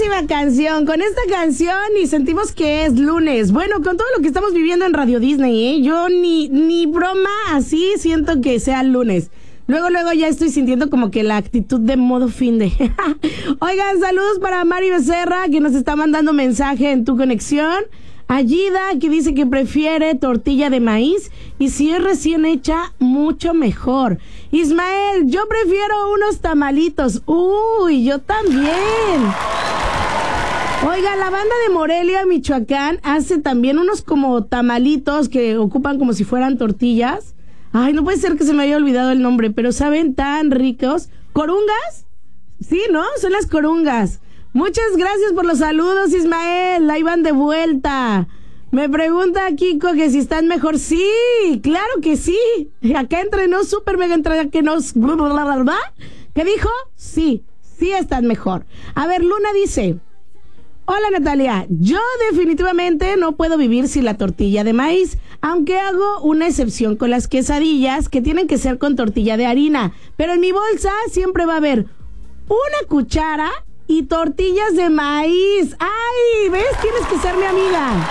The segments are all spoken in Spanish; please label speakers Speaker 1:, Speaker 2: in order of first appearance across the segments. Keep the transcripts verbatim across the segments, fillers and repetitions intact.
Speaker 1: buenísima canción. Con esta canción y sentimos que es lunes. Bueno, con todo lo que estamos viviendo en Radio Disney, ¿eh? Yo ni, ni broma así siento que sea lunes. Luego, luego ya estoy sintiendo como que la actitud de modo fin de... Oigan, saludos para Mari Becerra, que nos está mandando mensaje en tu conexión. Ayida, que dice que prefiere tortilla de maíz y si es recién hecha, mucho mejor. Ismael, yo prefiero unos tamalitos. Uy, yo también. Oiga, la banda de Morelia, Michoacán, hace también unos como tamalitos que ocupan como si fueran tortillas. Ay, no puede ser que se me haya olvidado el nombre, pero saben tan ricos. ¿Corungas? Sí, ¿no? Son las corungas. Muchas gracias por los saludos, Ismael. Ahí van de vuelta. Me pregunta Kiko que si están mejor. Sí, claro que sí. Acá entre nos, super mega entre que nos... ¿Qué dijo? Sí, sí están mejor. A ver, Luna dice... Hola Natalia, yo definitivamente no puedo vivir sin la tortilla de maíz, aunque hago una excepción con las quesadillas que tienen que ser con tortilla de harina, pero en mi bolsa siempre va a haber una cuchara y tortillas de maíz. ¡Ay! ¿Ves? Tienes que ser mi amiga.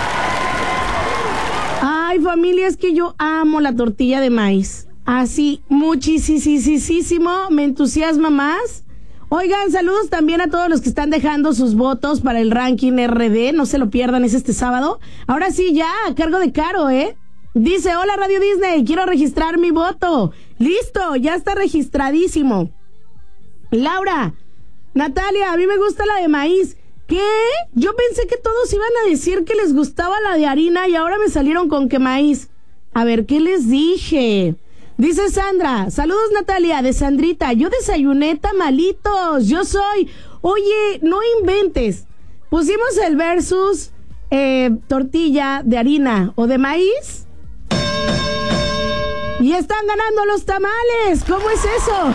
Speaker 1: Ay, familia, es que yo amo la tortilla de maíz. Así, muchísimo, me entusiasma más. Oigan, saludos también a todos los que están dejando sus votos para el ranking R D. No se lo pierdan, es este sábado. Ahora sí, ya, a cargo de Caro, ¿eh? Dice, hola Radio Disney, quiero registrar mi voto. Listo, ya está registradísimo. Laura, Natalia, a mí me gusta la de maíz. ¿Qué? Yo pensé que todos iban a decir que les gustaba la de harina y ahora me salieron con que maíz. A ver, ¿qué les dije? Dice Sandra, saludos Natalia, de Sandrita, yo desayuné tamalitos, yo soy, oye, no inventes, pusimos el versus eh, tortilla de harina o de maíz y están ganando los tamales, ¿cómo es eso?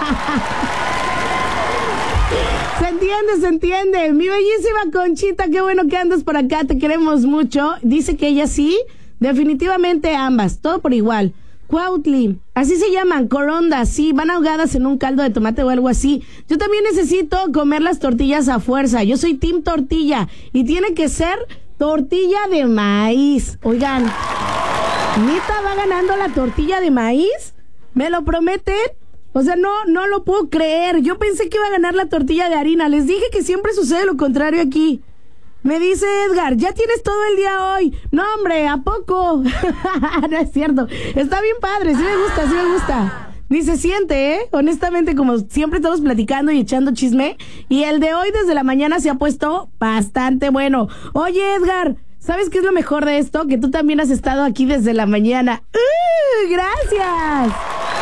Speaker 1: Se entiende, se entiende, mi bellísima Conchita, qué bueno que andas por acá, te queremos mucho, dice que ella sí, definitivamente ambas, todo por igual. Cuautli, así se llaman, corondas, sí, van ahogadas en un caldo de tomate o algo así. Yo también necesito comer las tortillas a fuerza, yo soy team tortilla y tiene que ser tortilla de maíz. Oigan, ¿neta va ganando la tortilla de maíz? ¿Me lo prometen? O sea, no, no lo puedo creer, yo pensé que iba a ganar la tortilla de harina, les dije que siempre sucede lo contrario aquí. Me dice Edgar, ya tienes todo el día hoy. No, hombre, ¿a poco? No es cierto. Está bien padre, sí me gusta, sí me gusta. Ni se siente, ¿eh? Honestamente, como siempre estamos platicando y echando chisme. Y el de hoy desde la mañana se ha puesto bastante bueno. Oye, Edgar, ¿sabes qué es lo mejor de esto? Que tú también has estado aquí desde la mañana. ¡Uh! ¡Gracias!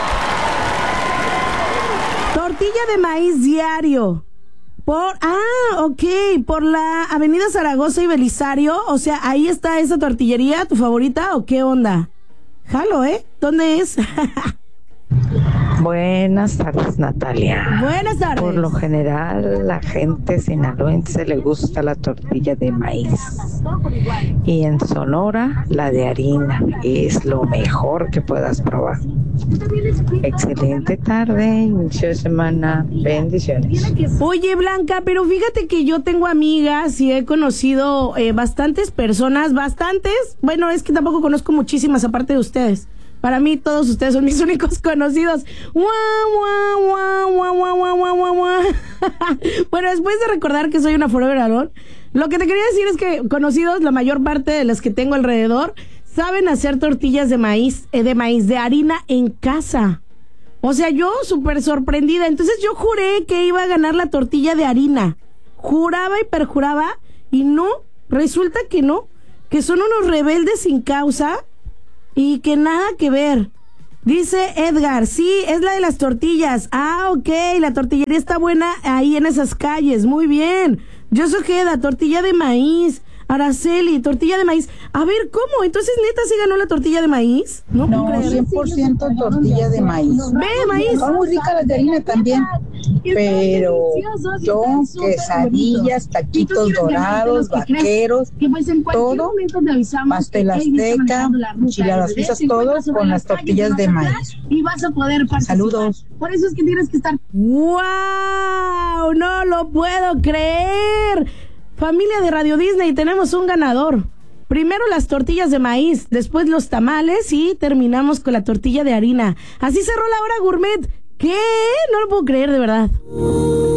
Speaker 1: Tortilla de maíz diario. Por, ah, ok, por la Avenida Zaragoza y Belisario, o sea, ahí está esa tortillería, ¿tu favorita o qué onda? Jalo, ¿eh? ¿Dónde es?
Speaker 2: Buenas tardes, Natalia.
Speaker 1: Buenas tardes.
Speaker 2: Por lo general, la gente sinaloense le gusta la tortilla de maíz. Y en Sonora, la de harina. Es lo mejor que puedas probar. Excelente tarde, inicio de semana. Bendiciones.
Speaker 1: Oye, Blanca, pero fíjate que yo tengo amigas y he conocido eh, bastantes personas, bastantes. Bueno, es que tampoco conozco muchísimas aparte de ustedes. Para mí todos ustedes son mis únicos conocidos. ¡Guau, guau, guau, guau, guau, guau, guau, guau, guau! Bueno, después de recordar que soy una forever alone, lo que te quería decir es que conocidos, la mayor parte de los que tengo alrededor, saben hacer tortillas de maíz, eh, de maíz, de harina en casa. O sea, yo súper sorprendida. Entonces yo juré que iba a ganar la tortilla de harina. Juraba y perjuraba, y no, resulta que no, que son unos rebeldes sin causa. Y que nada que ver. Dice Edgar, sí, es la de las tortillas. Ah, ok, la tortillería está buena ahí en esas calles. Muy bien. Yo soy Ojeda, tortilla de maíz. Araceli, tortilla de maíz. A ver, ¿cómo? Entonces, ¿neta sí ganó la tortilla de maíz?
Speaker 3: No, no cien por ciento tortilla de maíz.
Speaker 1: Ve, maíz.
Speaker 3: Son muy ricas las de harina también. Pero yo, quesadillas, taquitos dorados, vaqueros, todo, pastel azteca, enchiladas suizas, todo con las tortillas de maíz.
Speaker 1: Y vas a poder participar.
Speaker 3: Saludos.
Speaker 1: Por eso es que tienes que estar. ¡Wow! No lo puedo creer. Familia de Radio Disney, tenemos un ganador. Primero las tortillas de maíz, después los tamales y terminamos con la tortilla de harina. Así cerró la hora gourmet. ¿Qué? No lo puedo creer, de verdad.